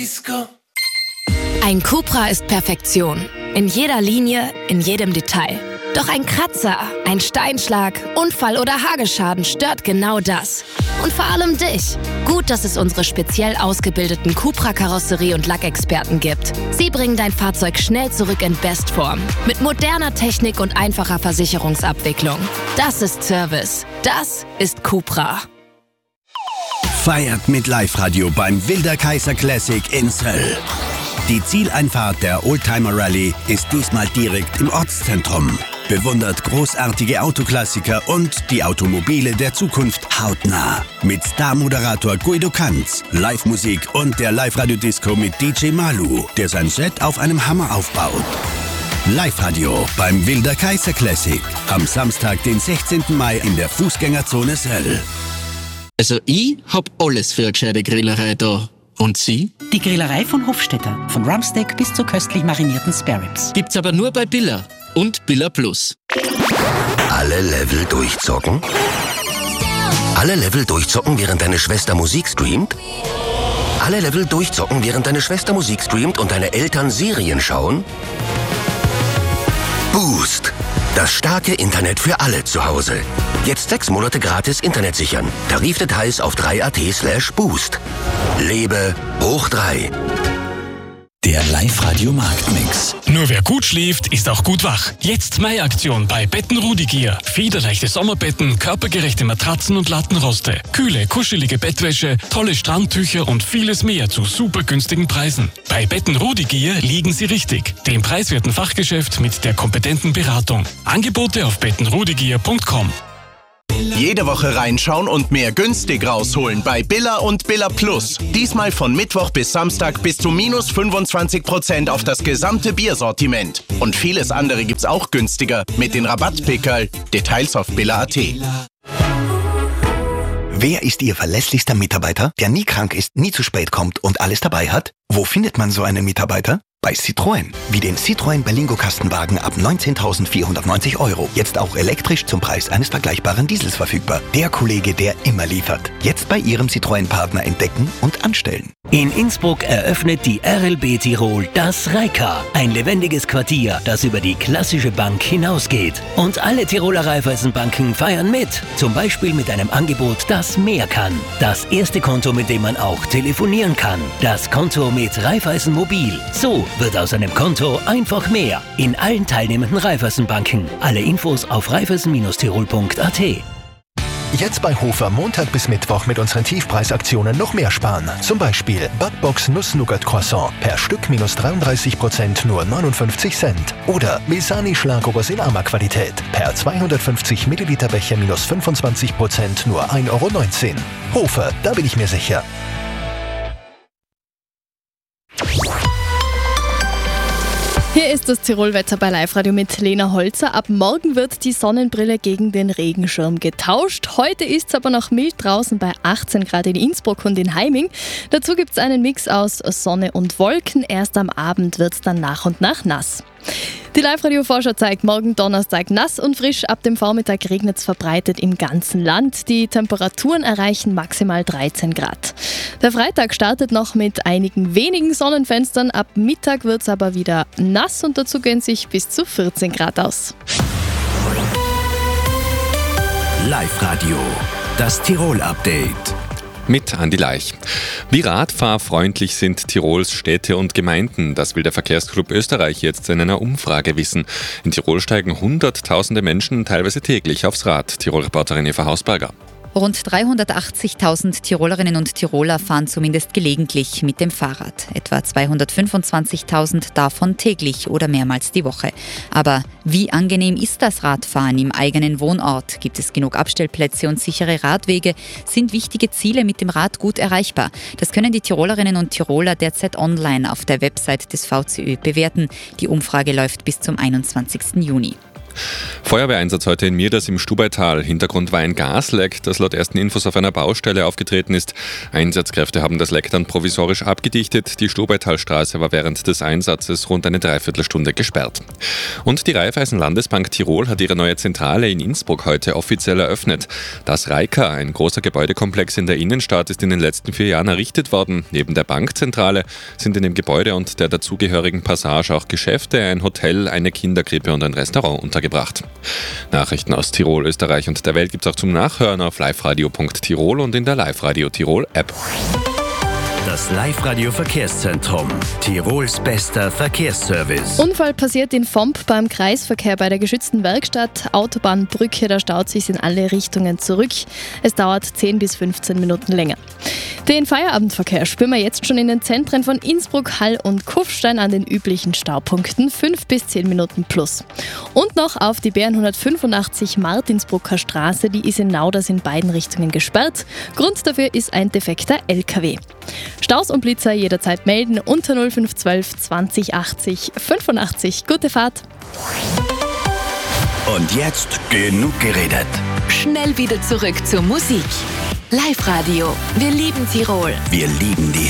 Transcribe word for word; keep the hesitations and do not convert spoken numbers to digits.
Ein Cupra ist Perfektion. In jeder Linie, in jedem Detail. Doch ein Kratzer, ein Steinschlag, Unfall oder Hagelschaden stört genau das. Und vor allem dich. Gut, dass es unsere speziell ausgebildeten Cupra-Karosserie- und Lackexperten gibt. Sie bringen dein Fahrzeug schnell zurück in Bestform. Mit moderner Technik und einfacher Versicherungsabwicklung. Das ist Service. Das ist Cupra. Feiert mit Live-Radio beim Wilder Kaiser Classic in Söll. Die Zieleinfahrt der Oldtimer Rallye ist diesmal direkt im Ortszentrum. Bewundert großartige Autoklassiker und die Automobile der Zukunft hautnah. Mit Star-Moderator Guido Kanz, Live-Musik und der Live-Radio-Disco mit D J Malu, der sein Set auf einem Hammer aufbaut. Live-Radio beim Wilder Kaiser Classic. Am Samstag, den sechzehnten Mai in der Fußgängerzone Söll. Also ich hab alles für eine gescheite Grillerei da. Und Sie? Die Grillerei von Hofstetter. Von Rumpsteak bis zu köstlich marinierten Spareribs. Gibt's aber nur bei Billa und Billa Plus. Alle Level durchzocken? Alle Level durchzocken, während deine Schwester Musik streamt? Alle Level durchzocken, während deine Schwester Musik streamt und deine Eltern Serien schauen? Boost. Das starke Internet für alle zu Hause. Jetzt sechs Monate gratis Internet sichern. Tarifdetails auf drei punkt at slash boost. Lebe hoch drei. Der Live-Radio-Marktmix. Nur wer gut schläft, ist auch gut wach. Jetzt Mai-Aktion bei Betten Rudigier. Federleichte Sommerbetten, körpergerechte Matratzen und Lattenroste. Kühle, kuschelige Bettwäsche, tolle Strandtücher und vieles mehr zu super günstigen Preisen. Bei Betten Rudigier liegen Sie richtig. Dem preiswerten Fachgeschäft mit der kompetenten Beratung. Angebote auf betten rudigier punkt com. Jede Woche reinschauen und mehr günstig rausholen bei Billa und Billa Plus. Diesmal von Mittwoch bis Samstag bis zu minus fünfundzwanzig Prozent auf das gesamte Biersortiment. Und vieles andere gibt's auch günstiger mit den Rabattpickerl. Details auf billa punkt at. Wer ist Ihr verlässlichster Mitarbeiter, der nie krank ist, nie zu spät kommt und alles dabei hat? Wo findet man so einen Mitarbeiter? Bei Citroën. Wie den Citroën Berlingo Kastenwagen ab neunzehntausendvierhundertneunzig Euro. Jetzt auch elektrisch zum Preis eines vergleichbaren Diesels verfügbar. Der Kollege, der immer liefert. Jetzt bei Ihrem Citroën-Partner entdecken und anstellen. In Innsbruck eröffnet die R L B Tirol das Reika. Ein lebendiges Quartier, das über die klassische Bank hinausgeht. Und alle Tiroler Raiffeisenbanken feiern mit. Zum Beispiel mit einem Angebot, das mehr kann. Das erste Konto, mit dem man auch telefonieren kann. Das Konto mit Raiffeisen Mobil. So wird aus einem Konto einfach mehr. In allen teilnehmenden Raiffeisenbanken. Alle Infos auf raiffeisen Tirol punkt at. Jetzt bei Hofer Montag bis Mittwoch mit unseren Tiefpreisaktionen noch mehr sparen. Zum Beispiel Butbox Nuss-Nougat-Croissant per Stück minus dreiunddreißig Prozent nur neunundfünfzig Cent. Oder Misani Schlagobers in Ama-Qualität per zweihundertfünfzig Milliliter Becher minus fünfundzwanzig Prozent nur ein Euro neunzehn. Hofer, da bin ich mir sicher. Hier ist das Tirolwetter bei Live-Radio mit Lena Holzer. Ab morgen wird die Sonnenbrille gegen den Regenschirm getauscht. Heute ist es aber noch mild draußen bei achtzehn Grad in Innsbruck und in Heiming. Dazu gibt es einen Mix aus Sonne und Wolken. Erst am Abend wird es dann nach und nach nass. Die Live-Radio-Vorschau zeigt morgen Donnerstag nass und frisch. Ab dem Vormittag regnet es verbreitet im ganzen Land. Die Temperaturen erreichen maximal dreizehn Grad. Der Freitag startet noch mit einigen wenigen Sonnenfenstern. Ab Mittag wird es aber wieder nass und dazu gehen sich bis zu vierzehn Grad aus. Live-Radio, das Tirol-Update. Mit Andi Laich. Wie radfahrfreundlich sind Tirols Städte und Gemeinden? Das will der Verkehrsclub Österreich jetzt in einer Umfrage wissen. In Tirol steigen Hunderttausende Menschen teilweise täglich aufs Rad. Tirol-Reporterin Eva Hausberger. Rund dreihundertachtzigtausend Tirolerinnen und Tiroler fahren zumindest gelegentlich mit dem Fahrrad. Etwa zweihundertfünfundzwanzigtausend davon täglich oder mehrmals die Woche. Aber wie angenehm ist das Radfahren im eigenen Wohnort? Gibt es genug Abstellplätze und sichere Radwege? Sind wichtige Ziele mit dem Rad gut erreichbar? Das können die Tirolerinnen und Tiroler derzeit online auf der Website des V C Ö bewerten. Die Umfrage läuft bis zum einundzwanzigsten Juni. Feuerwehreinsatz heute in Mirders im Stubaital. Hintergrund war ein Gasleck, das laut ersten Infos auf einer Baustelle aufgetreten ist. Einsatzkräfte haben das Leck dann provisorisch abgedichtet. Die Stubaitalstraße war während des Einsatzes rund eine Dreiviertelstunde gesperrt. Und die Raiffeisen-Landesbank Tirol hat ihre neue Zentrale in Innsbruck heute offiziell eröffnet. Das Reika, ein großer Gebäudekomplex in der Innenstadt, ist in den letzten vier Jahren errichtet worden. Neben der Bankzentrale sind in dem Gebäude und der dazugehörigen Passage auch Geschäfte, ein Hotel, eine Kinderkrippe und ein Restaurant untergebracht. Nachrichten aus Tirol, Österreich und der Welt gibt es auch zum Nachhören auf liveradio punkt tirol und in der Live-Radio Tirol App. Das Live-Radio-Verkehrszentrum. Tirols bester Verkehrsservice. Unfall passiert in Vomp beim Kreisverkehr bei der geschützten Werkstatt. Autobahnbrücke, da staut sich in alle Richtungen zurück. Es dauert zehn bis fünfzehn Minuten länger. Den Feierabendverkehr spüren wir jetzt schon in den Zentren von Innsbruck, Hall und Kufstein an den üblichen Staupunkten. fünf bis zehn Minuten plus. Und noch auf die B N hundertfünfundachtzig Martinsbrucker Straße. Die ist in Nauders in beiden Richtungen gesperrt. Grund dafür ist ein defekter L K W. Staus und Blitzer jederzeit melden unter null fünf eins zwei zwanzig achtzig fünfundachtzig. Gute Fahrt! Und jetzt genug geredet. Schnell wieder zurück zur Musik. Live-Radio. Wir lieben Tirol. Wir lieben die